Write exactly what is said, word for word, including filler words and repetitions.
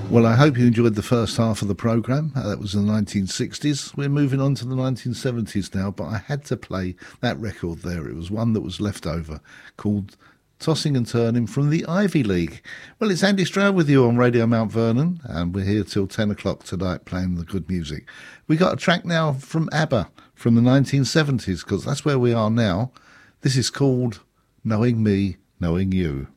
Well, I hope you enjoyed the first half of the programme. Uh, that was in the nineteen sixties. We're moving on to the nineteen seventies now, but I had to play that record there. It was one that was left over, called Tossing and Turning from the Ivy League. Well, it's Andy Stroud with you on Radio Mount Vernon, and we're here till ten o'clock tonight playing the good music. We got a track now from ABBA from the nineteen seventies, because that's where we are now. This is called Knowing Me, Knowing You.